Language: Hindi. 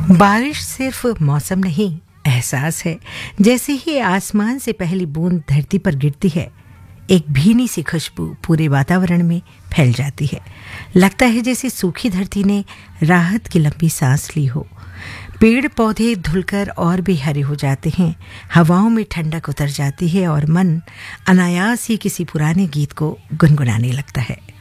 बारिश सिर्फ मौसम नहीं, एहसास है। जैसे ही आसमान से पहली बूंद धरती पर गिरती है, एक भीनी सी खुशबू पूरे वातावरण में फैल जाती है। लगता है जैसे सूखी धरती ने राहत की लंबी सांस ली हो। पेड़ पौधे धुलकर और भी हरे हो जाते हैं, हवाओं में ठंडक उतर जाती है और मन अनायास ही किसी पुराने गीत को गुनगुनाने लगता है।